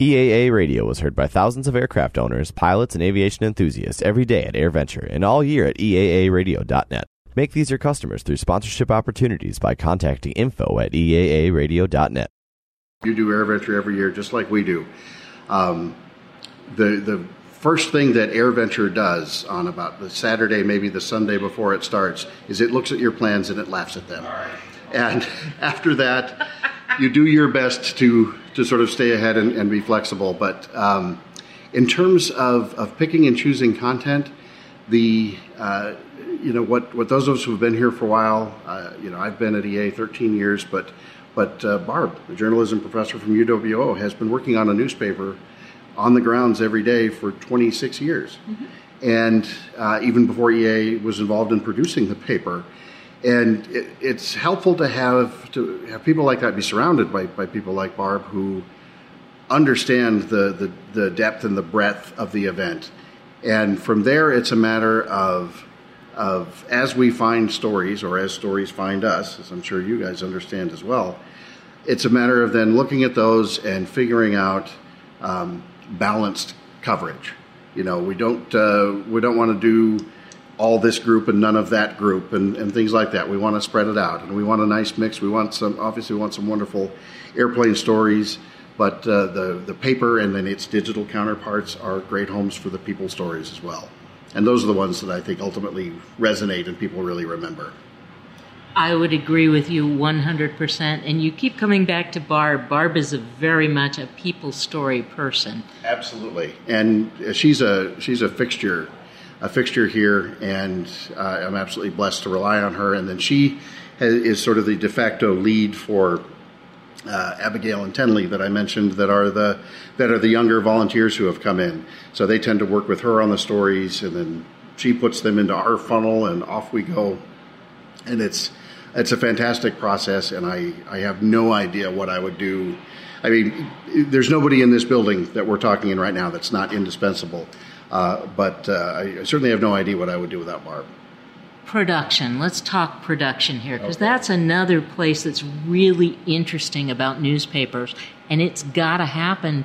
EAA Radio was heard by thousands of aircraft owners, pilots, and aviation enthusiasts every day at AirVenture and all year at EAAradio.net. Make these your customers through sponsorship opportunities by contacting info@EAAradio.net. You do AirVenture every year just like we do. The first thing that AirVenture does on about the Saturday, maybe the Sunday before it starts, is it looks at your plans and it laughs at them. And after that, you do your best to sort of stay ahead and be flexible. But in terms of picking and choosing content, what those of us who've been here for a while, I've been at EA 13 years, but Barb, the journalism professor from UWO, has been working on a newspaper on the grounds every day for 26 years. Mm-hmm. And even before EA was involved in producing the paper. And it's helpful to have people like that, be surrounded by people like Barb who understand the depth and the breadth of the event. And from there, it's a matter of as we find stories, or as stories find us, as I'm sure you guys understand as well, it's a matter of then looking at those and figuring out balanced coverage. We don't want to do all this group and none of that group and things like that. We want to spread it out, and we want a nice mix. We want some wonderful airplane stories, but the paper and then its digital counterparts are great homes for the people stories as well. And those are the ones that I think ultimately resonate and people really remember. I would agree with you 100%. And you keep coming back to Barb. Barb is very much a people story person. Absolutely. And she's a fixture here, and I'm absolutely blessed to rely on her. And then she is sort of the de facto lead for Abigail and Tenley that I mentioned, that are the younger volunteers who have come in. So they tend to work with her on the stories, and then she puts them into our funnel, and off we go. And it's a fantastic process, and I have no idea what I would do. I mean, there's nobody in this building that we're talking in right now that's not indispensable. But I certainly have no idea what I would do without Barb. Production. Let's talk production here, because that's another place that's really interesting about newspapers, and it's got to happen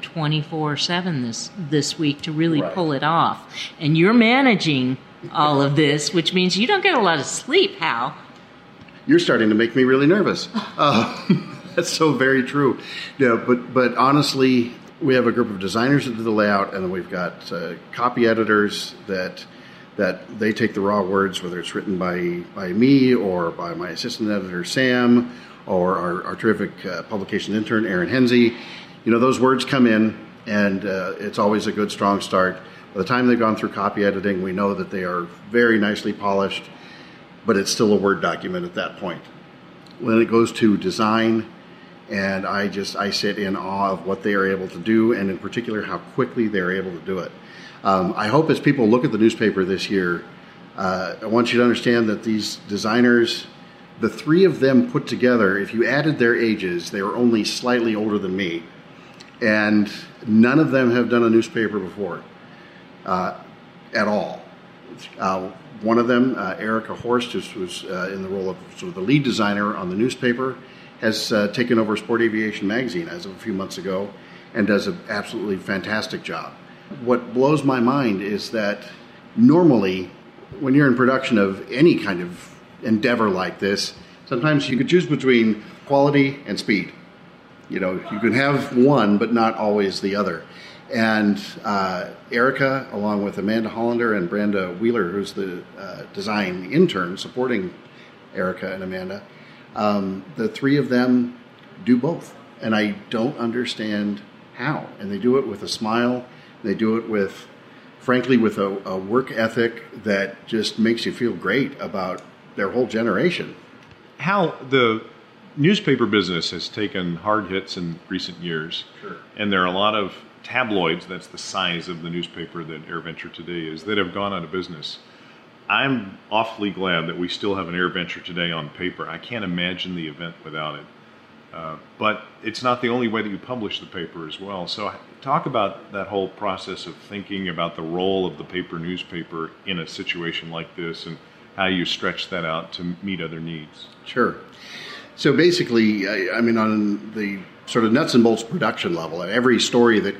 24/7 this week to really pull it off. And you're managing all of this, which means you don't get a lot of sleep, Hal. You're starting to make me really nervous. That's so very true. But honestly, we have a group of designers that do the layout, and then we've got copy editors that they take the raw words, whether it's written by me or by my assistant editor, Sam, or our terrific publication intern, Aaron Henze. Those words come in, and it's always a good, strong start. By the time they've gone through copy editing, we know that they are very nicely polished, but it's still a Word document at that point. When it goes to design, and I sit in awe of what they are able to do, and in particular how quickly they're able to do it. I hope as people look at the newspaper this year, I want you to understand that these designers, the three of them put together, if you added their ages, they were only slightly older than me, and none of them have done a newspaper before at all. One of them, Erica Horst, who was in the role of sort of the lead designer on the newspaper, has taken over Sport Aviation magazine as of a few months ago and does an absolutely fantastic job. What blows my mind is that normally when you're in production of any kind of endeavor like this, sometimes you could choose between quality and speed. You can have one, but not always the other. And Erica, along with Amanda Hollander and Brenda Wheeler, who's the design intern supporting Erica and Amanda, the three of them do both. And I don't understand how. And they do it with a smile. They do it with, frankly, with a work ethic that just makes you feel great about their whole generation. Hal, the newspaper business has taken hard hits in recent years. Sure. And there are a lot of tabloids, that's the size of the newspaper that AirVenture Today is, that have gone out of business. I'm awfully glad that we still have an AirVenture Today on paper. I can't imagine the event without it. But it's not the only way that you publish the paper as well. So talk about that whole process of thinking about the role of the paper newspaper in a situation like this, and how you stretch that out to meet other needs. Sure. So basically, on the sort of nuts and bolts production level, every story that